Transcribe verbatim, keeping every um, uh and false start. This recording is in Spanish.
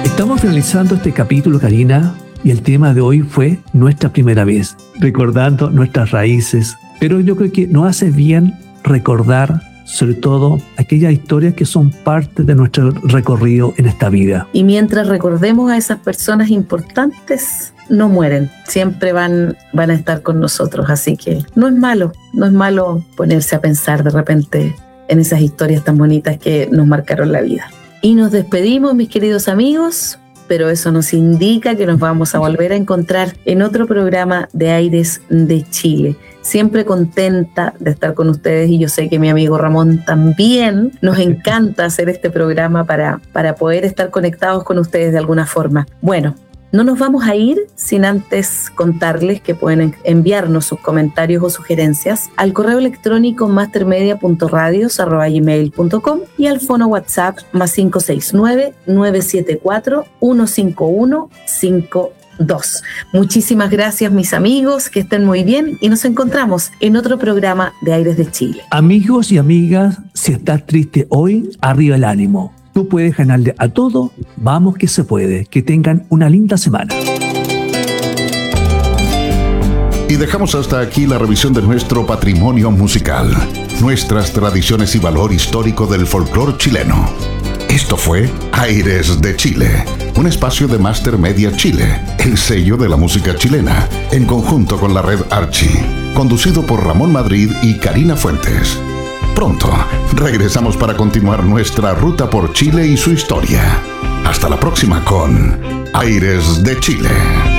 Estamos finalizando este capítulo, Karina, y el tema de hoy fue nuestra primera vez, recordando nuestras raíces. Pero yo creo que nos hace bien recordar, sobre todo, aquellas historias que son parte de nuestro recorrido en esta vida. Y mientras recordemos a esas personas importantes, no mueren, siempre van, van a estar con nosotros. Así que no es malo, no es malo ponerse a pensar de repente en esas historias tan bonitas que nos marcaron la vida. Y nos despedimos, mis queridos amigos, pero eso nos indica que nos vamos a volver a encontrar en otro programa de Aires de Chile. Siempre contenta de estar con ustedes, y yo sé que mi amigo Ramón también. Nos encanta hacer este programa para, para poder estar conectados con ustedes de alguna forma. Bueno, no nos vamos a ir sin antes contarles que pueden enviarnos sus comentarios o sugerencias al correo electrónico mastermedia punto radios arroba gmail punto com y al fono WhatsApp más cinco seis nueve, nueve siete cuatro, uno cinco uno, cinco dos. Muchísimas gracias, mis amigos, que estén muy bien, y nos encontramos en otro programa de Aires de Chile. Amigos y amigas, si estás triste hoy, arriba el ánimo. Tú puedes ganarle a todo, vamos que se puede. Que tengan una linda semana. Y dejamos hasta aquí la revisión de nuestro patrimonio musical, nuestras tradiciones y valor histórico del folclore chileno. Esto fue Aires de Chile, un espacio de Master Media Chile, el sello de la música chilena, en conjunto con la red Archie, conducido por Ramón Madrid y Karina Fuentes. Pronto regresamos para continuar nuestra ruta por Chile y su historia. Hasta la próxima con Aires de Chile.